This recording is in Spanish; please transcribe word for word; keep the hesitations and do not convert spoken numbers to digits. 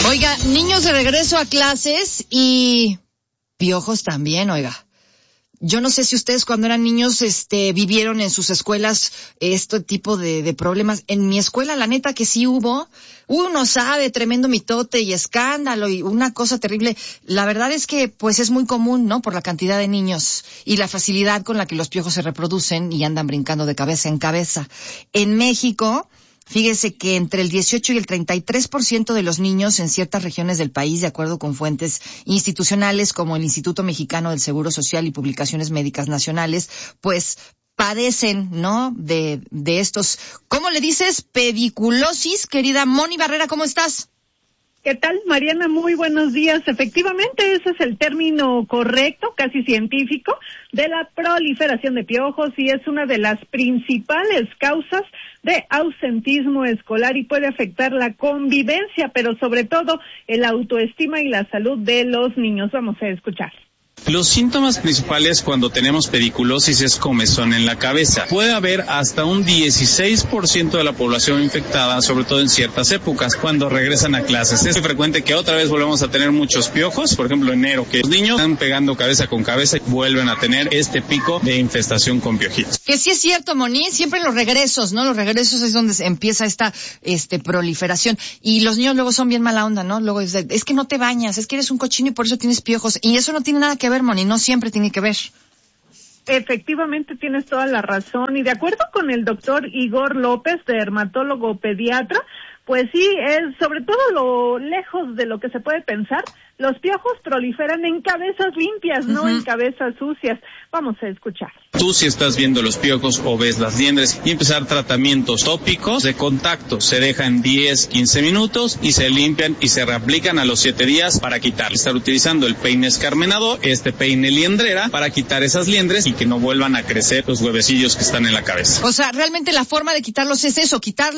Oiga, niños de regreso a clases y piojos también, oiga. Yo no sé si ustedes cuando eran niños este vivieron en sus escuelas este tipo de, de problemas. En mi escuela, la neta que sí hubo. Uno sabe, tremendo mitote y escándalo y una cosa terrible. La verdad es que pues es muy común, ¿no? Por la cantidad de niños y la facilidad con la que los piojos se reproducen y andan brincando de cabeza en cabeza. En México, fíjese que entre el dieciocho y el treinta y tres por ciento de los niños en ciertas regiones del país, de acuerdo con fuentes institucionales como el Instituto Mexicano del Seguro Social y Publicaciones Médicas Nacionales, pues padecen, ¿no? De, de estos, ¿cómo le dices? Pediculosis, querida Moni Barrera, ¿cómo estás? ¿Qué tal, Mariana? Muy buenos días. Efectivamente, ese es el término correcto, casi científico, de la proliferación de piojos y es una de las principales causas de ausentismo escolar y puede afectar la convivencia, pero sobre todo el autoestima y la salud de los niños. Vamos a escuchar. Los síntomas principales cuando tenemos pediculosis es comezón en la cabeza. Puede haber hasta un dieciséis por ciento de la población infectada, sobre todo en ciertas épocas, cuando regresan a clases. Es muy frecuente que otra vez volvamos a tener muchos piojos, por ejemplo enero, que los niños están pegando cabeza con cabeza y vuelven a tener este pico de infestación con piojitos. Que sí es cierto, Moni, siempre en los regresos, ¿no? Los regresos es donde se empieza esta este proliferación. Y los niños luego son bien mala onda, ¿no? Luego es, de, es que no te bañas, es que eres un cochino y por eso tienes piojos. Y eso no tiene nada que ver, Moni, no siempre tiene que ver. Efectivamente, tienes toda la razón. Y de acuerdo con el doctor Igor López, dermatólogo pediatra, pues sí, es sobre todo lo lejos de lo que se puede pensar, los piojos proliferan en cabezas limpias, uh-huh. no en cabezas sucias. Vamos a escuchar. Tú si estás viendo los piojos o ves las liendres y empezar tratamientos tópicos de contacto, se dejan diez, quince minutos y se limpian y se reaplican a los siete días para quitar. Estar utilizando el peine escarmenado, este peine liendrera, para quitar esas liendres y que no vuelvan a crecer los huevecillos que están en la cabeza. O sea, realmente la forma de quitarlos es eso, quitar